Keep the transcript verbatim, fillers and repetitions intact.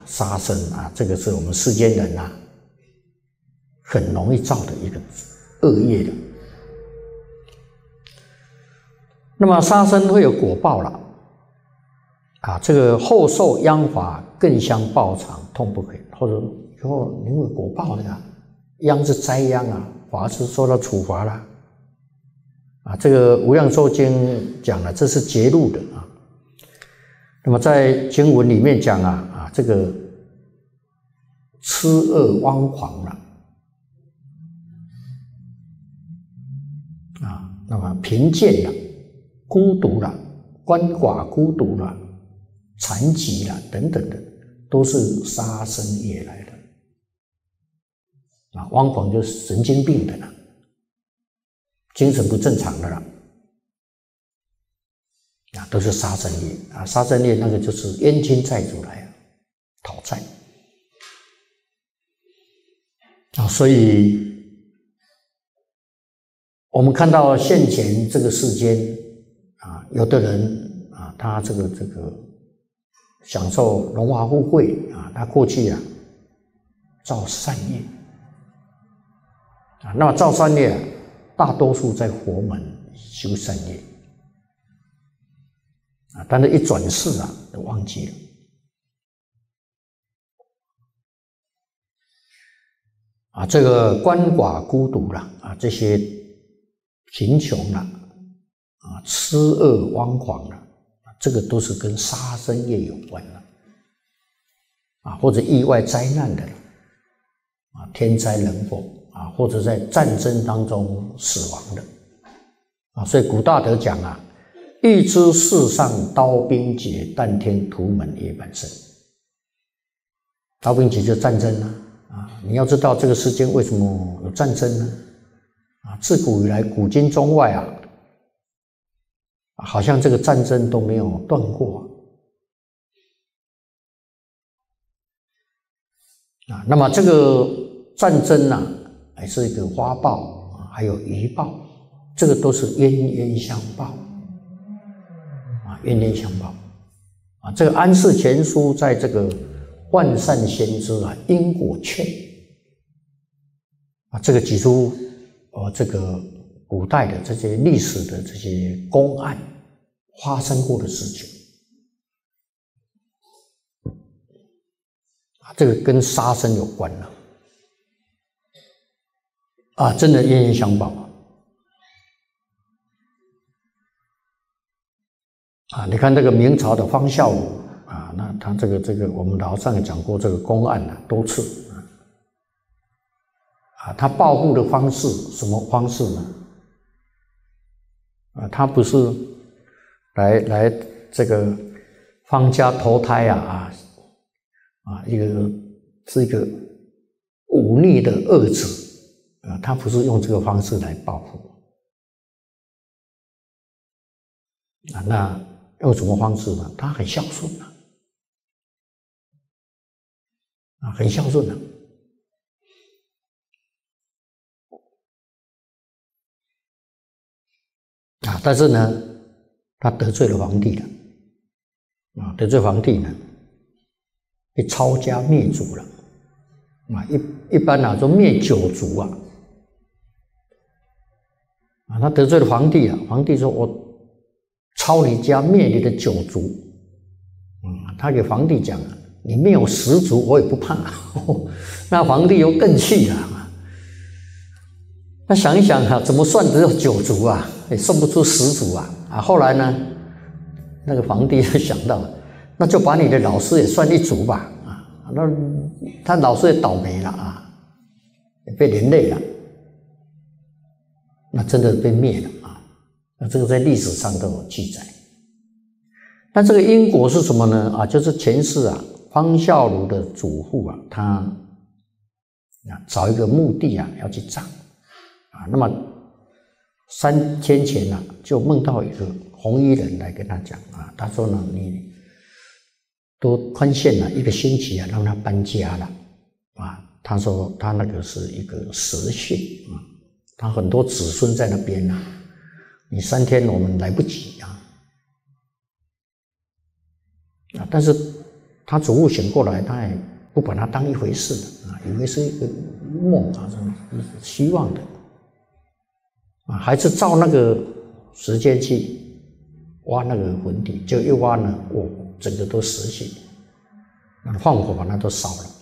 杀生啊，这个是我们世间人啊很容易造的一个恶业的。那么杀生会有果报了啊，这个后受殃罚，更相报偿，痛不可言。或者以后你会有果报的啊，殃是灾殃啊，罚是受到处罚了啊。这个《无量寿经》讲了，这是节录的啊。那么在经文里面讲啊啊，这个痴恶妄狂了啊，那么贫贱了、孤独了、鳏寡孤独了、残疾了等等的，都是杀生业来的啊。妄狂就是神经病的了，精神不正常的了啊，都是杀生业啊。杀生业那个就是冤亲债主来啊讨债啊，所以我们看到现前这个世间啊，有的人啊，他这个这个享受荣华富贵啊，他过去啊造善业啊，那么造善业啊，大多数在佛门修善业啊，但是一转世啊，都忘记了啊，这个鳏寡孤独了啊，这些贫穷了啊，痴恶妄狂了，这个都是跟杀生业有关的啊，或者意外灾难的啊，天灾人祸啊，或者在战争当中死亡的啊，所以古大德讲啊，欲知世上刀兵劫，但听屠门夜半声。刀兵劫就是战争啊，啊，你要知道这个世间为什么有战争呢？啊，自古以来，古今中外啊，好像这个战争都没有断过啊。那么这个战争啊，还是一个花报啊，还有余报，这个都是冤冤相报啊，冤冤相报啊。这个安世全书在这个万善先知啊因果劝啊，这个举出呃这个古代的这些历史的这些公案发生过的事情啊，这个跟杀生有关了啊，真的冤冤相报啊！你看这个明朝的方孝孺啊，那他这个这个我们老上也讲过这个公案啊，多次啊，他报复的方式什么方式呢？啊，他不是来来这个方家投胎啊啊啊，一个是一个忤逆的恶子啊，他不是用这个方式来报复啊，那用什么方式呢？他很孝顺啊，啊，很孝顺啊。啊，但是呢，他得罪了皇帝了，啊，得罪皇帝呢，被抄家灭族了，啊，一一般啊，说灭九族啊，啊，他得罪了皇帝啊，皇帝说我抄你家，灭你的九族，嗯，他给皇帝讲啊，你灭我十族，我也不怕，那皇帝又更气了。那想一想啊，怎么算只有九族啊？也算不出十族啊！啊，后来呢，那个皇帝就想到，那就把你的老师也算一族吧！啊，那他老师也倒霉了啊，也被连累了，那真的被灭了啊！那这个在历史上都有记载。那这个因果是什么呢？啊，就是前世啊，方孝孺的祖父啊，他啊找一个墓地啊要去葬。啊，那么三天前呢、啊，就梦到一个红衣人来跟他讲啊，他说呢，你都宽限了一个星期啊，让他搬家了啊。他说他那个是一个蛇穴啊，他很多子孙在那边啊，你三天我们来不及啊啊，但是他祖父醒过来，他也不把它当一回事的啊，以为是一个梦啊，是希望的啊，还是照那个时间去挖那个坟地，就一挖呢，哦，整个都实现，那放火把它都烧了。